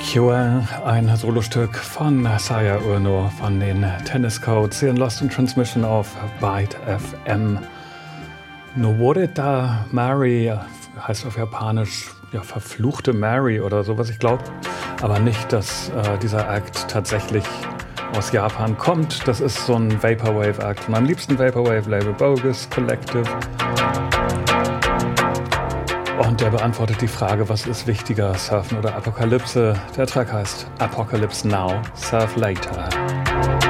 Joel, ein Solostück von Saya Urno von den Tennis Codes hier in Lost in Transmission auf Byte FM. Noworita Mary heißt auf Japanisch ja, verfluchte Mary oder sowas. Ich glaube aber nicht, dass dieser Act tatsächlich aus Japan kommt. Das ist so ein Vaporwave-Act von meinem liebsten Vaporwave-Label Bogus Collective. Und der beantwortet die Frage, was ist wichtiger, Surfen oder Apokalypse? Der Track heißt Apocalypse Now, Surf Later.